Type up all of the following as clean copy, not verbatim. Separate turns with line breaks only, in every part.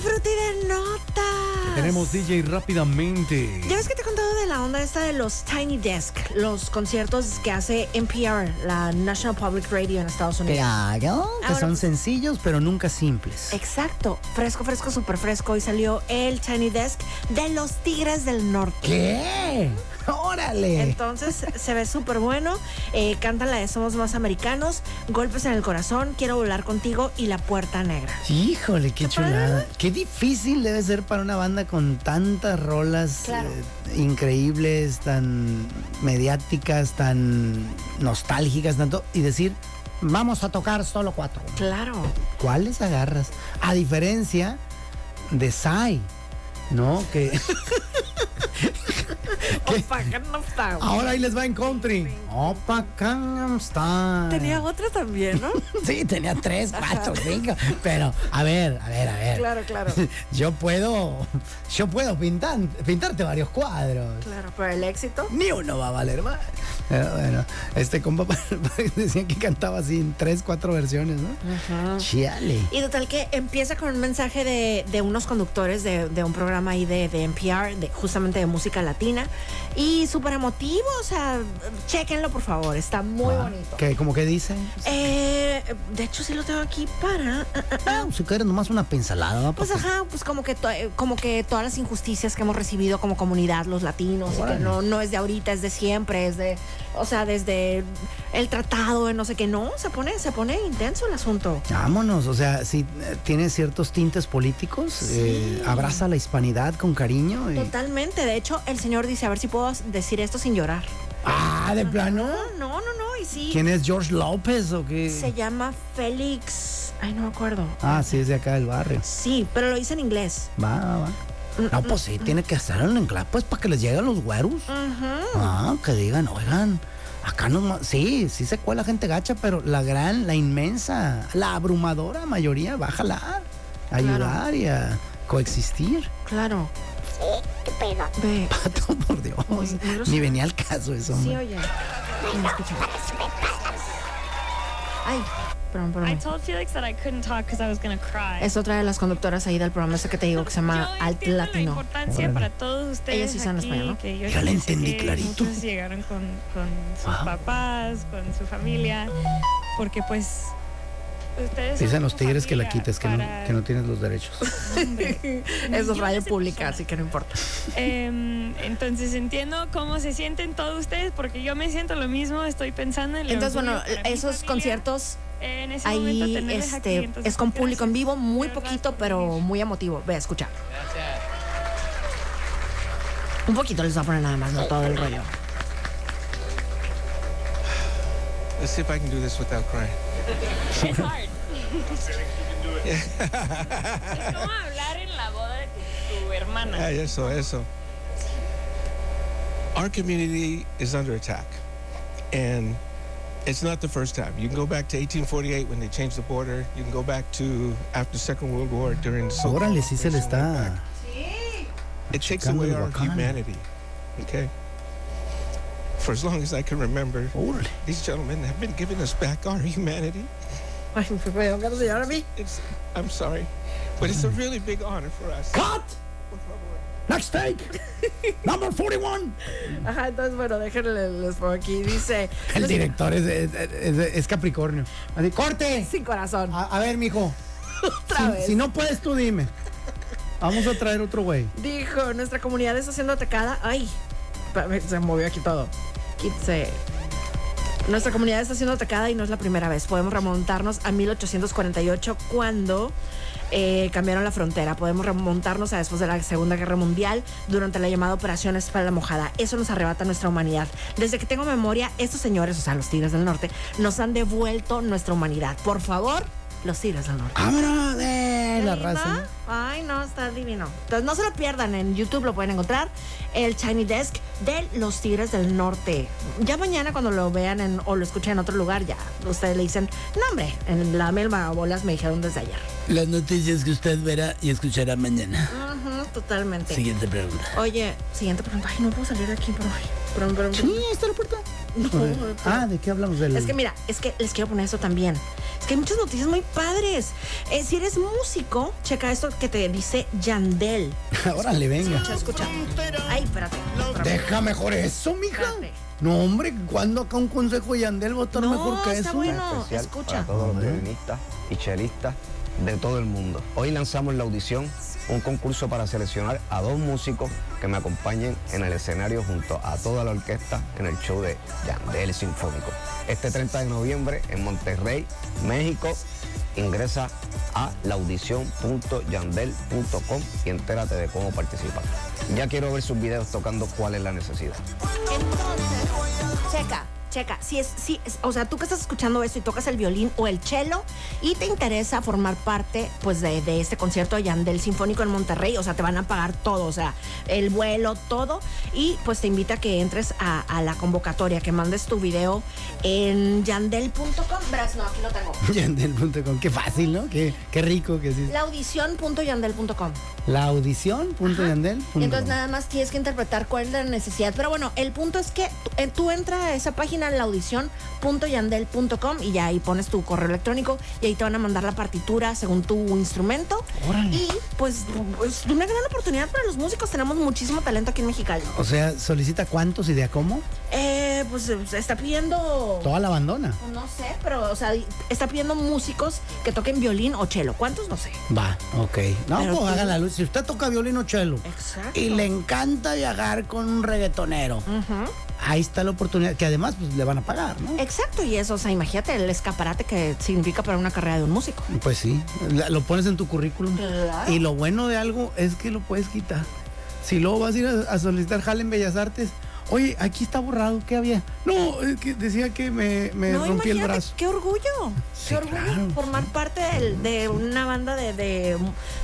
fruta y de nota.
Tenemos DJ rápidamente.
Ya ves que te he contado de la onda esta de los Tiny Desk, los conciertos que hace NPR, la National Public Radio en Estados Unidos.
Claro, que
Ahora,
son sencillos, pero nunca simples.
Exacto, fresco, súper fresco. Y salió el Tiny Desk de los Tigres del Norte.
¿Qué? ¡Órale!
Entonces se ve súper bueno. Cantan la de Somos Más Americanos, Golpes en el Corazón, Quiero Volar Contigo y La Puerta Negra.
Híjole, qué chulada. Qué difícil debe ser para una banda con tantas rolas
Claro.
Increíbles, tan mediáticas, tan nostálgicas, tanto, y decir, vamos a tocar solo 4.
Claro.
¿Cuáles agarras? A diferencia de Psy, ¿no? Que
Opa Gangnam Style.
ahora ahí les va en country. Opa Gangnam Style.
Tenía otra también, ¿no?
Sí, tenía 3, 4, 5. Pero, a ver.
Claro.
Yo puedo pintarte varios cuadros.
Claro, pero el éxito.
Ni uno va a valer más. Pero bueno, este compa decían que cantaba así en 3, 4 versiones, ¿no?
Ajá.
Chiale.
Y total que empieza con un mensaje de unos conductores de un programa ahí de NPR, justamente de música latina. Y súper emotivo, o sea, chéquenlo por favor, está muy bonito.
¿Qué? ¿Cómo que dice?
De hecho sí lo tengo aquí para...
Si quieres nomás una pincelada, ¿no?
Pues
Porque-
ajá, pues como que todas las injusticias que hemos recibido como comunidad, los latinos, y que
Órale.
no es de ahorita, es de siempre, es de, o sea, desde el tratado de no sé qué, no, se pone intenso el asunto.
Vámonos, o sea, si tiene ciertos tintes políticos,
Sí.
abraza la hispanidad con cariño. Y...
Totalmente, de hecho el señor dice, a ver si puedo decir esto sin llorar.
Ah, ¿de plano?
No, y sí.
¿Quién es George López o qué?
Se llama Félix, ay no me acuerdo.
Ah, sí, es de acá del barrio.
Sí, pero lo dice en inglés.
Va. No, pues sí, tiene que hacerlo en inglés, pues para que les lleguen los güeros. Ah, que digan, oigan, acá no, sí se cuela gente gacha, pero la inmensa, la abrumadora mayoría va a jalar, a ayudar y a coexistir.
Claro.
¿Qué pedo?
Ve.
Pato, por Dios.
Muy grosero.
Ni venía al caso eso,
Sí,
hombre.
oye. Me escucha. Ay,
I
perdón.
told Felix that I couldn't talk because I was going to cry.
Es otra de las conductoras ahí del programa ese que te digo que se llama
Yo
Alt
entiendo la
Latino.
importancia
Órale.
para todos ustedes
Ellas sí saben
aquí,
español, ¿no?
que yo
Ya la
sé
entendí
que
clarito.
muchos llegaron con sus
Wow.
papás, con su familia, porque pues ustedes son
Dicen los
su
tigres que la
familia
quites, que
para-
no tienes los derechos.
Hombre.
Eso es radio
Millones de
pública,
personas.
así que no importa.
Entonces entiendo cómo se sienten todos ustedes, porque yo me siento lo mismo, estoy pensando en el
Entonces, bueno,
orgullo para mi
esos
familia,
conciertos
en ese momento
ahí
tenerles aquí, entonces,
es con público en vivo, muy
de verdad,
poquito,
por
pero
venir.
muy emotivo. Ve, escucha. Un poquito les voy a poner nada más, no todo el rollo.
Let's see if I can do this without crying.
Es hard. Es como hablar en la boda de tu hermana.
Ah, eso. Our community is under attack. And it's not the first time. You can go back to 1848 when they changed the border. You can go back to after Second World War during the Soviet
Órale, sí se le
occupation, way
está.
back. It takes
achicando
away
el
our
huacán.
humanity. Okay? For as long as I can remember,
Órale.
these gentlemen have been giving us back our humanity.
Ay, me dio ganas de llorar a mí.
I'm sorry, but it's a really big honor for us.
¡Cut! Next take. Number 41.
Ajá, entonces, bueno, déjenle, les pongo aquí. Dice...
El director es Capricornio. Así, ¡corte!
Sin corazón.
A ver, mijo.
Otra vez.
Si no puedes, tú dime. Vamos a traer otro güey.
Dijo, nuestra comunidad está siendo atacada. Ay, espérame, se movió aquí todo. Dice, nuestra comunidad está siendo atacada y no es la primera vez. Podemos remontarnos a 1848 cuando cambiaron la frontera. Podemos remontarnos a después de la Segunda Guerra Mundial durante la llamada Operación Espalda Mojada. Eso nos arrebata nuestra humanidad. Desde que tengo memoria, estos señores, o sea, los Tigres del Norte, nos han devuelto nuestra humanidad. Por favor, los Tigres del Norte.
¡Vámonos! La
¿Linda?
raza.
Ay, no, está divino. Entonces, no se lo pierdan, en YouTube lo pueden encontrar, el Tiny Desk de los Tigres del Norte. Ya mañana cuando lo vean o lo escuchen en otro lugar, ya ustedes le dicen, no hombre, en la Melba Bolas me dijeron desde ayer.
Las noticias que usted verá y escuchará mañana.
Ujú, totalmente.
Siguiente pregunta.
Oye, siguiente pregunta. Ay, no puedo salir de aquí, pero...
Sí, ahí está la puerta. ¿De qué hablamos?
Es que mira, es que les quiero poner eso también. Es que hay muchas noticias muy padres. Si eres músico, checa esto que te dice Yandel.
Órale, venga.
Escucha. Ay, espérate.
Deja mejor eso, mija.
Espérate.
No, hombre, ¿cuándo acá un consejo de Yandel va a estar mejor que
está
eso?
bueno.
Especial
Escucha.
para todos los violinistas y chelistas de todo el mundo. Hoy lanzamos la audición, un concurso para seleccionar a 2 músicos que me acompañen en el escenario junto a toda la orquesta en el show de Yandel Sinfónico. Este 30 de noviembre en Monterrey, México. Ingresa a laaudición.yandel.com y entérate de cómo participar. Ya quiero ver sus videos tocando Cuál es la necesidad.
Entonces, checa. O sea, tú que estás escuchando esto y tocas el violín o el cello y te interesa formar parte, pues, de este concierto de Yandel Sinfónico en Monterrey, o sea, te van a pagar todo, o sea, el vuelo, todo, y pues te invita a que entres a la convocatoria, que mandes tu video en yandel.com. Verás, no, aquí lo tengo.
Yandel.com, qué fácil, ¿no? Qué rico que sí.
Laaudición.yandel.com.
Laaudición.yandel.com.
Y entonces nada más tienes que interpretar cuál es la necesidad. Pero bueno, el punto es que tú entras a esa página, laaudición.yandel.com, y ya ahí pones tu correo electrónico y ahí te van a mandar la partitura según tu instrumento.
Órale.
Y pues es una gran oportunidad para los músicos. Tenemos muchísimo talento aquí en Mexicali.
O sea, ¿solicita cuántos y de a cómo?
Pues se está pidiendo...
Toda la bandona.
No sé, pero o sea, está pidiendo músicos que toquen violín o cello. ¿Cuántos? No sé.
Va, ok. No,
Pero
pues
tú-
haga la luz. Si usted toca violín o cello
Exacto.
y le encanta viajar con un reggaetonero, ahí está la oportunidad, que además pues, le van a pagar, ¿no?
Exacto, y eso, o sea, imagínate el escaparate que significa para una carrera de un músico.
Pues sí, lo pones en tu currículum.
Claro.
Y lo bueno de algo es que lo puedes quitar. Si luego vas a ir a solicitar jale en Bellas Artes, oye, aquí está borrado, ¿qué había? No, es que decía que me
No,
rompí el
imagínate,
brazo.
qué orgullo.
Sí,
Qué orgullo
claro,
formar parte de una banda de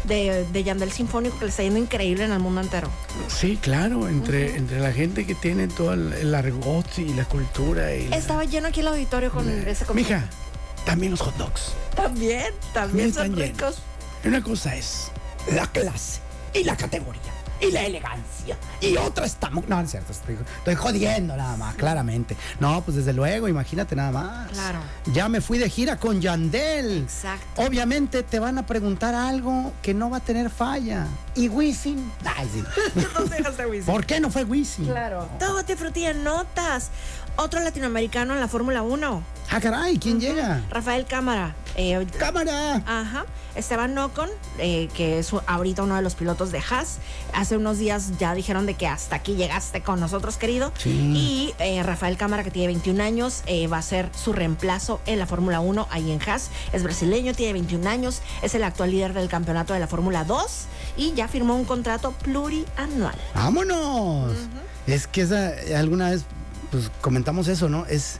Yandel Sinfónico que le está yendo increíble en el mundo entero.
Sí, claro, entre la gente que tiene todo el argot y la cultura. Y
Estaba lleno aquí el auditorio con ese concierto.
Mija, también los hot dogs.
También
También
son
están llenos.
ricos.
Una cosa es la clase y la categoría y la elegancia. Y otra está... No, no es cierto, estoy jodiendo nada más, claramente. No, pues desde luego, imagínate nada más.
Claro.
Ya me fui de gira con Yandel.
Exacto.
Obviamente te van a preguntar algo que no va a tener falla. ¿Y Wisin? Ay, sí.
¿Dónde dejaste a Wisin?
¿Por qué no fue Wisin?
Claro. Todo te frutilla en notas. Otro latinoamericano en la Fórmula 1.
Ah, caray, ¿quién llega?
Rafael Cámara.
¡Cámara!
Ajá. Esteban Ocon, que es ahorita uno de los pilotos de Haas. Hace unos días ya dijeron de que hasta aquí llegaste con nosotros, querido.
Sí.
Y Rafael Cámara, que tiene 21 años, va a ser su reemplazo en la Fórmula 1 ahí en Haas. Es brasileño, tiene 21 años, es el actual líder del campeonato de la Fórmula 2 y ya firmó un contrato plurianual.
¡Vámonos! Es que alguna vez pues comentamos eso, ¿no? Es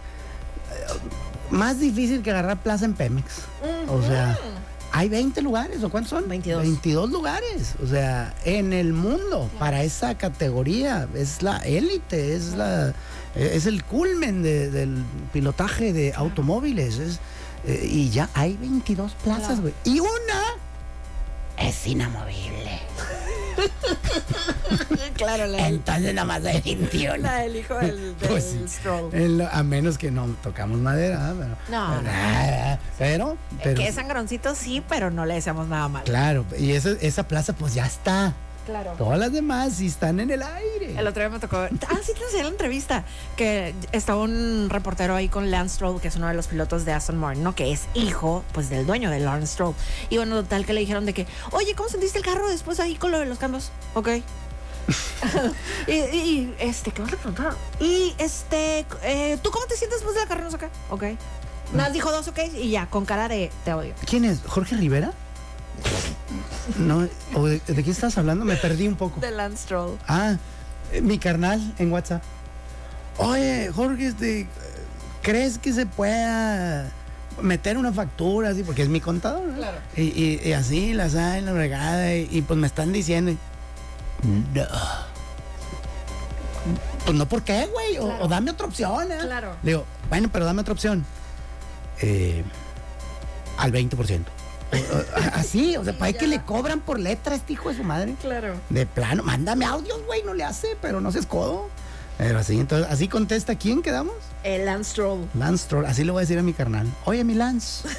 más difícil que agarrar plaza en Pemex. O sea, hay 20 lugares, ¿o cuántos son?
22.
22 lugares, o sea, en el mundo, para esa categoría. Es la élite, es el culmen del pilotaje de automóviles. Y ya hay 22 plazas, güey. Y una es inamovible.
Claro,
Entonces nada más hay 21.
la del hijo del
Pues sí.
Stroll.
A menos que no tocamos madera,
No.
pero
Que es sangroncito, sí, pero no le deseamos nada mal.
claro, y esa plaza pues ya está.
Claro.
Todas las demás sí están en el aire.
El otro día me tocó. Sí, te enseñé la entrevista. Que estaba un reportero ahí con Lance Stroll, que es uno de los pilotos de Aston Martin, ¿no? Que es hijo, pues, del dueño de Lance Stroll. Y bueno, total que le dijeron de que, oye, ¿cómo sentiste el carro después ahí con lo de los cambios? Ok. ¿qué vas a preguntar? ¿Tú cómo te sientes después de la carrera? No sé qué. Ok. Nada, dijo 2 ok y ya, con cara de te odio.
¿Quién es? ¿Jorge Rivera? No, ¿de qué estás hablando? Me perdí un poco.
De Lance Stroll.
Mi carnal en WhatsApp. Oye, Jorge, ¿crees que se pueda meter una factura así? Porque es mi contador, ¿no?
Claro.
Y así, la saben, la regada, y pues me están diciendo. No. Pues no, ¿por qué, güey?
Claro.
O dame otra opción, ¿eh?
Claro.
Le digo, bueno, pero dame otra opción. Al 20%. Así, o sea, ¿para qué le cobran por letra a este hijo de su madre?
Claro.
De plano, mándame audios, güey, no le hace, pero no seas codo. Pero así, entonces, así contesta, ¿quién quedamos?
El Lance Stroll.
Lance Stroll, así le voy a decir a mi carnal. Oye, mi Lance.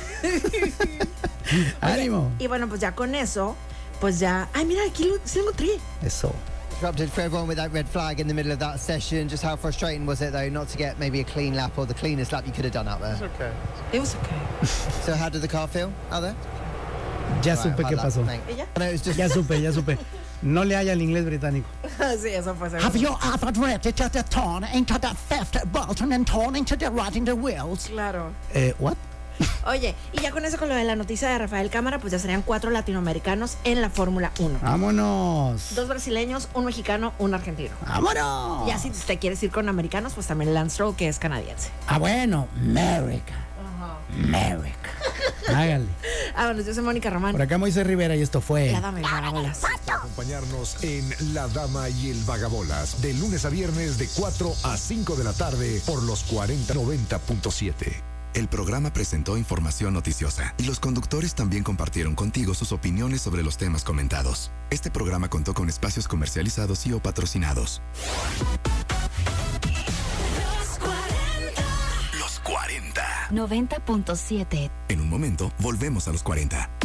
Ánimo.
Y bueno, pues ya con eso, pues ya... Ay, mira, aquí sí lo encontré.
Eso.
Interrupted for everyone with that red flag in the middle of that session. Just how frustrating was it, though, not to get maybe a clean lap or the cleanest lap you could have done out there?
Okay.
It was okay.
So how did the car feel out there?
Ya
Right,
supe
about
qué
that,
pasó.
thank you.
¿Ella?
No, it was just
Ya supe. No le haya al inglés británico.
Sí, eso fue seguro.
Have you ever directed the turn into the fifth button and turn into the right in the wheels?
Claro.
What?
Oye, y ya con eso, con lo de la noticia de Rafael Cámara, pues ya serían 4 latinoamericanos en la Fórmula 1.
Vámonos.
2 brasileños, un mexicano, un argentino.
Vámonos.
Ya si te quieres ir con americanos, pues también Lance Stroll, que es canadiense.
Ah, bueno, America. America. Hágale.
Bueno, yo soy Mónica Román.
Por acá Moisés Rivera y esto fue...
La dama y el vagabolas.
Acompañarnos en La Dama y el Vagabolas, de lunes a viernes de 4 a 5 de la tarde por los 4090.7.
El programa presentó información noticiosa y los conductores también compartieron contigo sus opiniones sobre los temas comentados. Este programa contó con espacios comercializados y o patrocinados. Los 40.
90.7.
En un momento, volvemos a los 40.